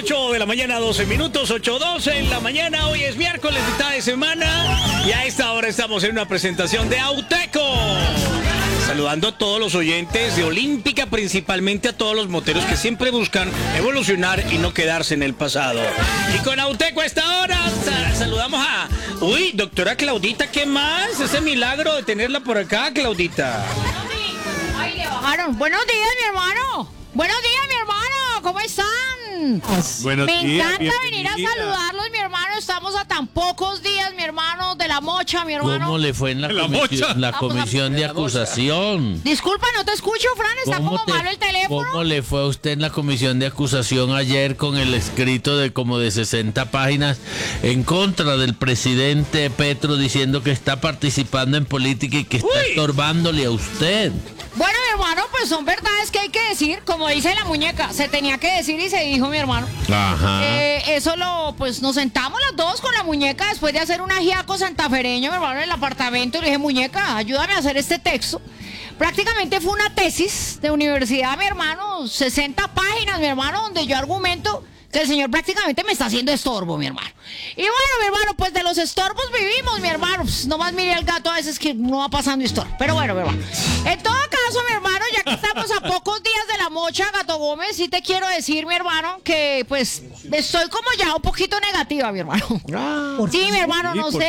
8 de la mañana, 12 minutos, 8:12 en la mañana. Hoy es miércoles, mitad de semana. Y a esta hora estamos en una presentación de Auteco. Saludando a todos los oyentes de Olímpica, principalmente a todos los moteros que siempre buscan evolucionar y no quedarse en el pasado. Y con Auteco a esta hora saludamos a... Uy, doctora Claudita, ¿qué más? Ese milagro de tenerla por acá, Claudita. Ay, le bajaron. Buenos días, mi hermano. Buenos días, mi hermano. ¿Cómo están? Buenos Me días, encanta venir a bienvenida. saludarlos, mi hermano. Estamos a tan pocos días, mi hermano, de la mocha, mi hermano. ¿Cómo le fue en La mocha. la comisión de acusación? Disculpa, no te escucho, Fran. Está como malo el teléfono. ¿Cómo le fue a usted en la comisión de acusación ayer con el escrito de como de 60 páginas en contra del presidente Petro diciendo que está participando en política y que está estorbándole a usted? Bueno, mi hermano, pues son verdades que hay que decir. Como dice la muñeca, se tenía que decir y se dijo, mi hermano. Ajá. Pues nos sentamos los dos con la muñeca después de hacer un ajiaco santafereño, mi hermano, en el apartamento. Y le dije, muñeca, ayúdame a hacer este texto. Prácticamente fue una tesis de universidad, mi hermano, 60 páginas, mi hermano, donde yo argumento que el señor prácticamente me está haciendo estorbo, mi hermano. Y bueno, mi hermano, pues de los estorbos vivimos, mi hermano. Pues, nomás mire al gato a veces que no va pasando estorbo. Pero bueno, mi hermano. En todo caso, mi hermano, ya que estamos a pocos días de la mocha, Gato Gómez, sí te quiero decir, mi hermano, que pues estoy como ya un poquito negativa, mi hermano. Sí, mi hermano, no sé.